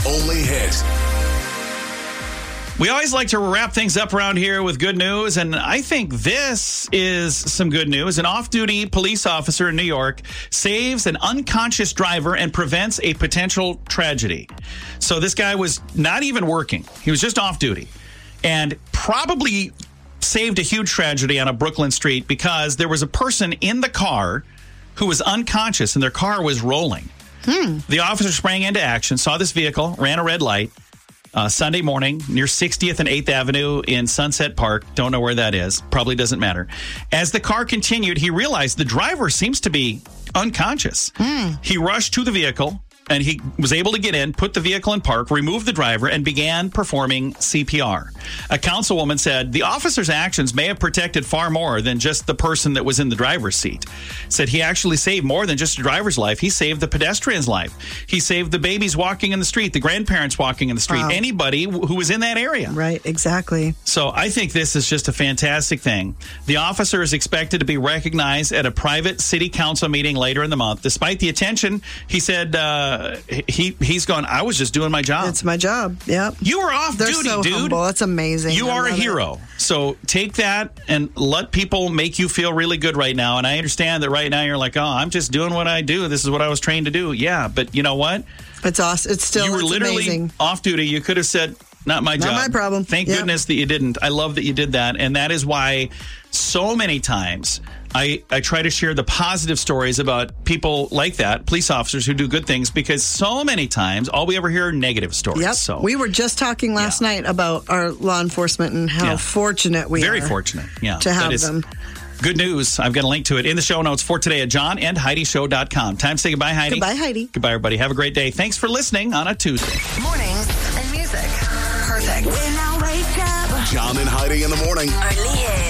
only hit. We always like to wrap things up around here with good news, and I think this is some good news. An off-duty police officer in New York saves an unconscious driver and prevents a potential tragedy. So this guy was not even working. He was just off-duty and probably saved a huge tragedy on a Brooklyn street because there was a person in the car who was unconscious and their car was rolling. The officer sprang into action, saw this vehicle, ran a red light. Sunday morning near 60th and 8th Avenue in Sunset Park. Don't know where that is. Probably doesn't matter. As the car continued, he realized the driver seems to be unconscious. He rushed to the vehicle, and he was able to get in, put the vehicle in park, remove the driver, and began performing CPR. A councilwoman said the officer's actions may have protected far more than just the person that was in the driver's seat. Said he actually saved more than just a driver's life. He saved the pedestrian's life. He saved the babies walking in the street, the grandparents walking in the street, anybody who was in that area. Right, exactly. So I think this is just a fantastic thing. The officer is expected to be recognized at a private city council meeting later in the month. Despite the attention, he said he's gone, I was just doing my job. It's my job, yep. You were off They're duty, so dude. Humble. That's amazing. You are a hero. So take that and let people make you feel really good right now. And I understand that right now you're like, oh, I'm just doing what I do. This is what I was trained to do. Yeah, but you know what? It's awesome. It's still, you were it's literally amazing. Off duty. You could have said, not my job. Not my problem. Thank goodness that you didn't. I love that you did that. And that is why so many times I try to share the positive stories about people like that, police officers who do good things, because so many times all we ever hear are negative stories. Yep. So we were just talking last night about our law enforcement and how fortunate we are. Very fortunate, to have them. Good news. I've got a link to it in the show notes for today at johnandheidishow.com. Time to say goodbye, Heidi. Goodbye, Heidi. Goodbye, everybody. Have a great day. Thanks for listening on a Tuesday. Mornings and music. Perfect. John and Heidi in the morning. Only hits.